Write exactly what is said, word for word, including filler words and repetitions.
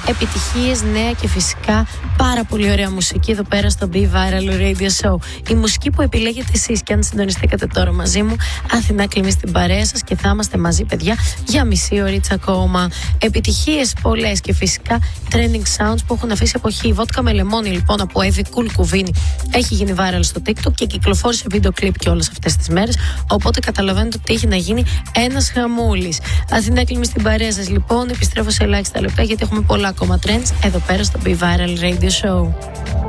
επιτυχίες, νέα και φυσικά πάρα πολύ ωραία μουσική εδώ πέρα στο Be Viral Radio Show. Η μουσική που επιλέγετε εσείς, και αν συντονιστήκατε τώρα μαζί μου, Αθηνά Κλίμη στην παρέα σας, και θα είμαστε μαζί, παιδιά, για μισή ωρίτσα ακόμα. Επιτυχίες πολλές και φυσικά trending sounds που έχουν αφήσει εποχή. Η βότκα με λεμόνι, λοιπόν, από Evie Cool Κουβίνι, έχει γίνει viral στο TikTok και κυκλοφόρησε βίντεο κλιπ και όλες αυτές τις μέρες. Οπότε καταλαβαίνετε ότι έχει να γίνει ένας χαμούλης. Αθηνά Κλίμη στην παρέα σας, λοιπόν. Επιστρέφω σε ελάχιστα λεπτά γιατί έχουμε πολλά ακόμα trends εδώ πέρα στο Be Viral Radio Show.